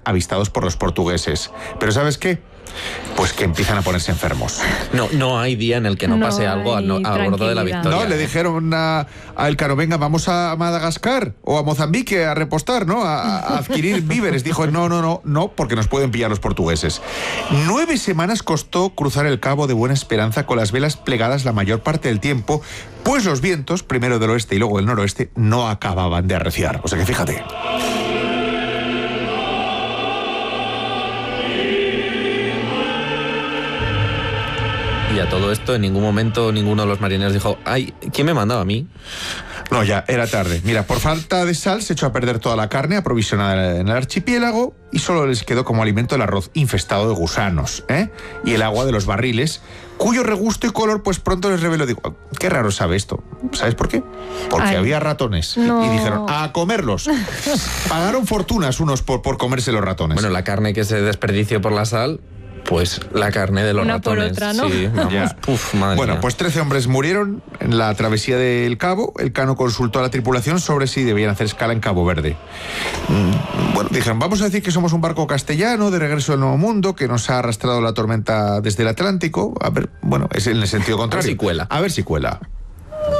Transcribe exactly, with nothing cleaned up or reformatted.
avistados por los portugueses. Pero ¿sabes qué? Pues que empiezan a ponerse enfermos. No, no hay día en el que no, no pase algo al, al bordo de la Victoria. No, le dijeron a, a Elcano, venga, vamos a Madagascar o a Mozambique a repostar, ¿no? A, a adquirir víveres. Dijo, no, no, no, no, porque nos pueden pillar los portugueses. Nueve semanas costó cruzar el Cabo de Buena Esperanza con las velas plegadas la mayor parte del tiempo, pues los vientos, primero del oeste y luego del noroeste, no acababan de arreciar. O sea que fíjate. Y a todo esto, en ningún momento ninguno de los marineros dijo, ay, ¿quién me mandaba a mí? No, ya, era tarde. Mira, por falta de sal se echó a perder toda la carne aprovisionada en el archipiélago y solo les quedó como alimento el arroz infestado de gusanos, ¿eh? Y el agua de los barriles, cuyo regusto y color pues pronto les reveló. Digo, qué raro sabe esto. ¿Sabes por qué? Porque Ay, había ratones. No. Y dijeron, a comerlos. Pagaron fortunas unos por, por comerse los ratones. Bueno, la carne que se desperdició por la sal... Pues la carne de los Una ratones. Por otra, ¿no? Sí, vamos. Uf, madre bueno, mía. pues trece hombres murieron en la travesía del Cabo. Elcano consultó a la tripulación sobre si debían hacer escala en Cabo Verde. Mm, bueno, dijeron, vamos a decir que somos un barco castellano de regreso del Nuevo Mundo que nos ha arrastrado la tormenta desde el Atlántico. A ver, bueno, es en el sentido contrario. A ver si cuela. A ver si cuela.